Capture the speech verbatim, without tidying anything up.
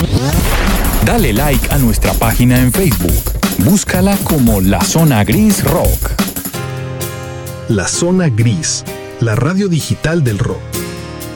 Dale like a nuestra página en Facebook. Búscala como La Zona Gris Rock. La Zona Gris, la radio digital del rock.